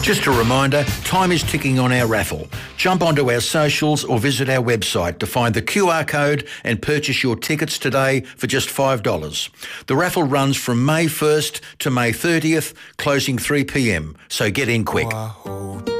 Just a reminder, time is ticking on our raffle. Jump onto our socials or visit our website to find the QR code and purchase your tickets today for just $5. The raffle runs from May 1st to May 30th, closing 3 p.m, so get in quick.